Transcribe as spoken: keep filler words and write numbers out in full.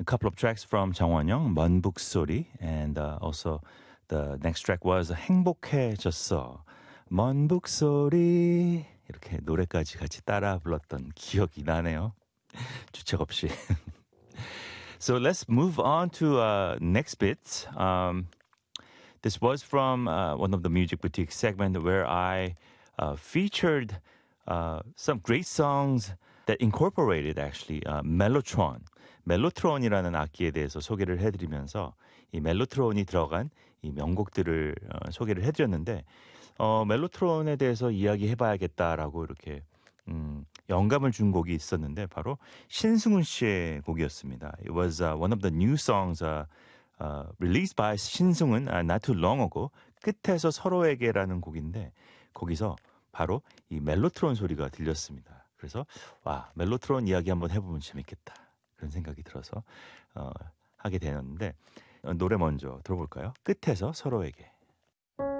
A couple of tracks from 정원영, 먼 북소리, and uh, also the next track was 행복해졌어. 먼 북소리 이렇게 노래까지 같이 따라 불렀던 기억이 나네요. 주책 없이. So let's move on to uh, next bit. Um, this was from uh, one of the Music Boutique segment where I uh, featured uh, some great songs that incorporated actually uh, mellotron. 멜로트론이라는 악기에 대해서 소개를 해드리면서 이 멜로트론이 들어간 이 명곡들을 어, 소개를 해드렸는데 어, 멜로트론에 대해서 이야기해봐야겠다라고 이렇게 음, 영감을 준 곡이 있었는데 바로 신승훈 씨의 곡이었습니다. It was uh, one of the new songs uh, uh, released by 신승훈 uh, not too long ago. 끝에서 서로에게라는 곡인데 거기서 바로 이 멜로트론 소리가 들렸습니다. 그래서 와 멜로트론 이야기 한번 해보면 재밌겠다. 그런 생각이 들어서 어, 하게 되었는데 어, 노래 먼저 들어볼까요? 끝에서 서로에게.